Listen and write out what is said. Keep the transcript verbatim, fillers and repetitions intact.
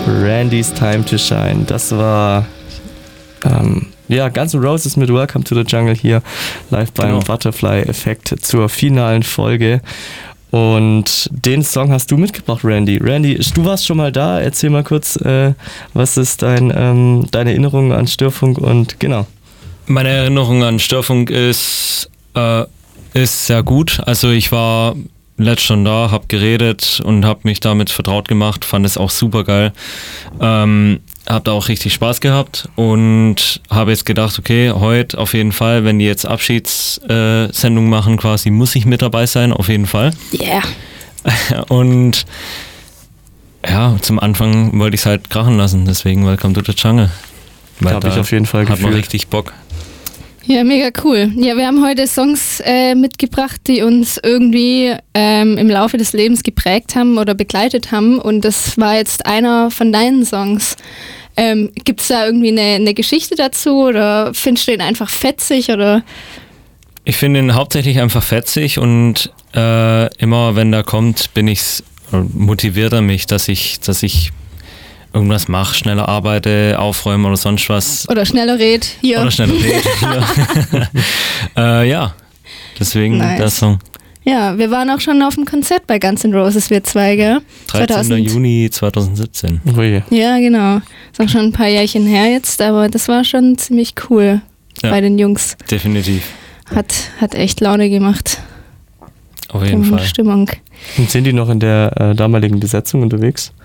Randy's Time to Shine. Das war ähm, ja, Guns N' Roses mit Welcome to the Jungle hier live beim genau. Butterfly-Effekt zur finalen Folge. Und den Song hast du mitgebracht, Randy. Randy, du warst schon mal da. Erzähl mal kurz, äh, was ist dein, ähm, deine Erinnerung an Störfunk und genau. Meine Erinnerung an Störfunk ist, äh, ist sehr gut. Also ich war letzt schon da, habe geredet und habe mich damit vertraut gemacht, fand es auch super geil. Ähm, habe da auch richtig Spaß gehabt und habe jetzt gedacht, okay, heute auf jeden Fall, wenn die jetzt Abschiedssendung äh, machen quasi, muss ich mit dabei sein, auf jeden Fall. Yeah. Und ja, zum Anfang wollte ich es halt krachen lassen, deswegen Welcome to the Jungle. Da habe ich auf jeden Fall gefühlt. Hat man richtig Bock. Ja, mega cool. Ja, wir haben heute Songs äh, mitgebracht, die uns irgendwie ähm, im Laufe des Lebens geprägt haben oder begleitet haben und das war jetzt einer von deinen Songs. Ähm, gibt es da irgendwie eine, eine Geschichte dazu oder findest du ihn einfach fetzig oder? Ich finde ihn hauptsächlich einfach fetzig und äh, immer wenn der kommt, bin ich's, motiviert er mich, dass ich, dass ich irgendwas mache, schneller arbeite, aufräumen oder sonst was. Oder schneller red, hier. Oder schneller red, hier. äh, ja, deswegen nice. Der Song. Ja, wir waren auch schon auf dem Konzert bei Guns N' Roses, wir zwei, gell? dreizehnten Juni zweitausendsiebzehn. Ui. Ja, genau. Ist auch schon ein paar Jährchen her jetzt, aber das war schon ziemlich cool ja, bei den Jungs. Definitiv. Hat, hat echt Laune gemacht. Auf jeden Fall. Stimmung. Und sind die noch in der äh, damaligen Besetzung unterwegs?